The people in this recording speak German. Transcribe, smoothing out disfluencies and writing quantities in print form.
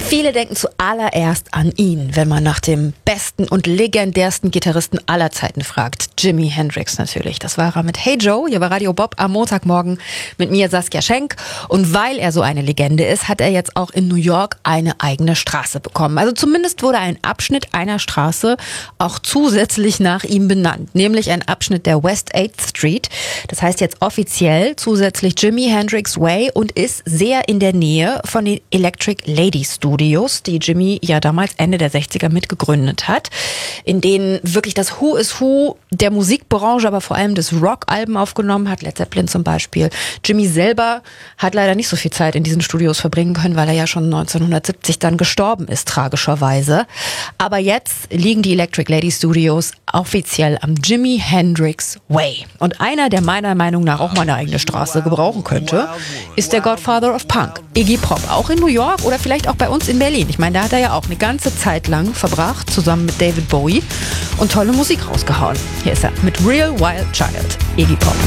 Viele denken zuallererst an ihn, wenn man nach dem besten und legendärsten Gitarristen aller Zeiten fragt. Jimi Hendrix natürlich. Das war er mit Hey Joe, hier bei Radio Bob am Montagmorgen mit mir, Saskia Schenk. Und weil er so eine Legende ist, hat er jetzt auch in New York eine eigene Straße bekommen. Also zumindest wurde ein Abschnitt einer Straße auch zusätzlich nach ihm benannt. Nämlich ein Abschnitt der West 8th Street. Das heißt jetzt offiziell zusätzlich Jimi Hendrix Way und ist sehr in der Nähe von den Electric Lady Studios, die Jimi ja damals Ende der 60er mitgegründet hat, in denen wirklich das Who is Who der Musikbranche, aber vor allem des Rock-Alben aufgenommen hat, Led Zeppelin zum Beispiel. Jimi selber hat leider nicht so viel Zeit in diesen Studios verbringen können, weil er ja schon 1970 dann gestorben ist, tragischerweise. Aber jetzt liegen die Electric Lady Studios offiziell am Jimi Hendrix Way. Und einer, der meiner Meinung nach auch mal eine eigene Straße gebrauchen könnte, ist der Godfather of Punk, Iggy Pop. Auch in New York oder vielleicht auch bei uns in Berlin. Ich meine, da hat er ja auch eine ganze Zeit lang verbracht, zusammen mit David Bowie, und tolle Musik rausgehauen. Hier ist er mit Real Wild Child, Iggy Pop.